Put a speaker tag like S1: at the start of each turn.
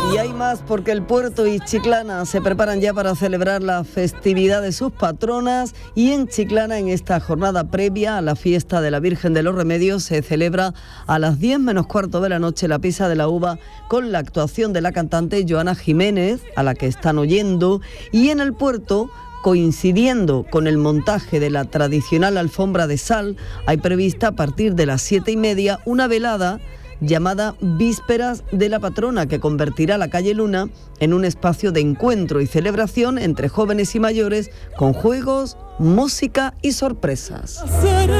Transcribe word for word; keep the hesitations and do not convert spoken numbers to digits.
S1: Y hay más porque el puerto y Chiclana se preparan ya para celebrar la festividad de sus patronas y en Chiclana, en esta jornada previa a la fiesta de la Virgen de los Remedios, se celebra a las diez menos cuarto de la noche la Pisa de la Uva con la actuación de la cantante Joana Jiménez, a la que están oyendo, y en el puerto, coincidiendo con el montaje de la tradicional alfombra de sal, hay prevista a partir de las siete y media una velada llamada Vísperas de la Patrona, que convertirá la calle Luna en un espacio de encuentro y celebración entre jóvenes y mayores, con juegos, música y sorpresas.